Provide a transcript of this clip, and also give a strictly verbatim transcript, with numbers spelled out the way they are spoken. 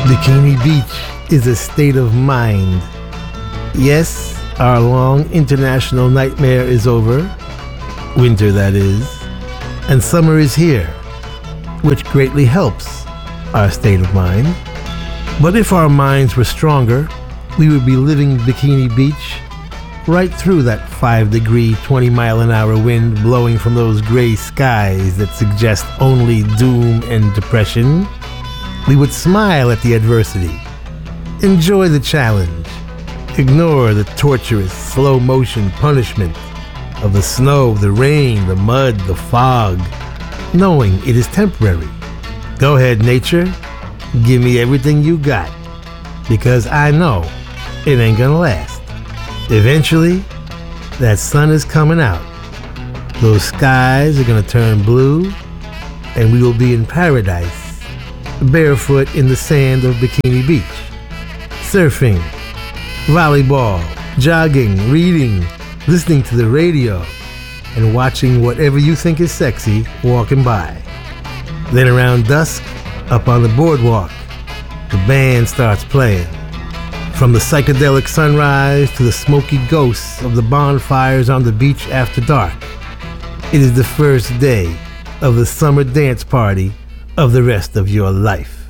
Bikini Beach is a state of mind. Yes, our long international nightmare is over. Winter, that is. And summer is here, which greatly helps our state of mind. But if our minds were stronger, we would be living Bikini Beach right through that five degree, twenty mile an hour wind blowing from those gray skies that suggest only doom and depression. We would smile at the adversity, enjoy the challenge, ignore the torturous, slow motion punishment of the snow, the rain, the mud, the fog, knowing it is temporary. Go ahead, nature, give me everything you got, because I know it ain't gonna last. Eventually, that sun is coming out. Those skies are gonna turn blue, and we will be in paradise, barefoot in the sand of Bikini Beach, surfing, volleyball, jogging, reading, listening to the radio, and watching whatever you think is sexy walking by. Then around dusk, up on the boardwalk, the band starts playing. From the psychedelic sunrise to the smoky ghosts of the bonfires on the beach after dark, it is the first day of the summer dance party of the rest of your life.